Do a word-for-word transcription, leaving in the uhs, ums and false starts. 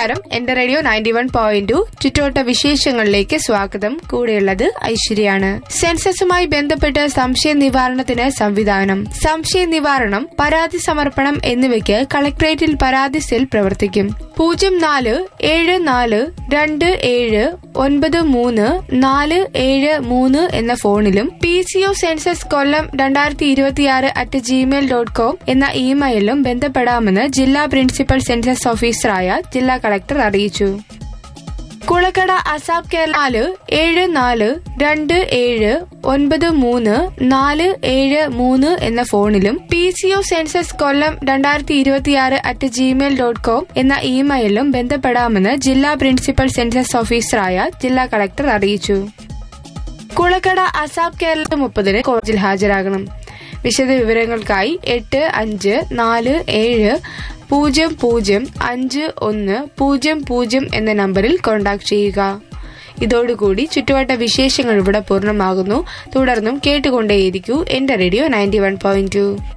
നമസ്കാരം. എന്റെ radio ninety one point two ചുറ്റോട്ട വിശേഷങ്ങളിലേക്ക് സ്വാഗതം. കൂടെയുള്ളത് ഐശ്വര്യാണ്. സെൻസസുമായി ബന്ധപ്പെട്ട് സംശയ നിവാരണത്തിന് സംവിധാനം. സംശയ നിവാരണം, പരാതി സമർപ്പണം എന്നിവയ്ക്ക് കളക്ടറേറ്റിൽ പരാതി സെൽ പ്രവർത്തിക്കും. പൂജ്യം നാല് ഏഴ് നാല് രണ്ട് ഏഴ് ഒൻപത് മൂന്ന് നാല് ഏഴ് മൂന്ന് എന്ന ഫോണിലും പി സി ഒ സെൻസസ് കൊല്ലം രണ്ടായിരത്തി ഇരുപത്തിയാറ് അറ്റ് ജിമെയിൽ ഡോട്ട് കോം എന്ന ഇമെയിലും ബന്ധപ്പെടാമെന്ന് ജില്ലാ പ്രിൻസിപ്പൽ സെൻസസ് ഓഫീസറായ ജില്ലാ കളക്ടർ അറിയിച്ചു. കുളക്കട അസാബ് കേരള ഏഴ് നാല് രണ്ട് ഏഴ് ഒൻപത് മൂന്ന് നാല് ഏഴ് മൂന്ന് എന്ന ഫോണിലും പി സി ഒ സെൻസസ് കൊല്ലം രണ്ടായിരത്തി ഇരുപത്തിയാറ് അറ്റ് ജിമെയിൽ ഡോട്ട് കോം എന്ന ഇമെയിലും ബന്ധപ്പെടാമെന്ന് ജില്ലാ പ്രിൻസിപ്പൽ സെൻസസ് ഓഫീസറായ ജില്ലാ കളക്ടർ അറിയിച്ചു. കുളക്കട അസാബ് കേരള മുപ്പതിന് കോളേജിൽ ഹാജരാകണം. വിശദ വിവരങ്ങൾക്കായി എട്ട് അഞ്ച് നാല് ഏഴ് പൂജ്യം പൂജ്യം അഞ്ച് ഒന്ന് പൂജ്യം പൂജ്യം എന്ന നമ്പറിൽ കോൺടാക്ട് ചെയ്യുക. ഇതോടുകൂടി ചുറ്റുവട്ട വിശേഷങ്ങൾ ഇവിടെ പൂർണ്ണമാകുന്നു. തുടർന്നും കേട്ടുകൊണ്ടേയിരിക്കൂ എന്റെ radio ninety one point two.